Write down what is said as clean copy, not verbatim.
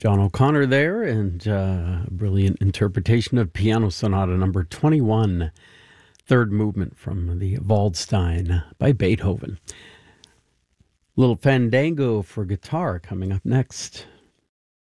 John O'Connor there, and a brilliant interpretation of Piano Sonata number 21, third movement from the Waldstein by Beethoven. Little fandango for guitar coming up next.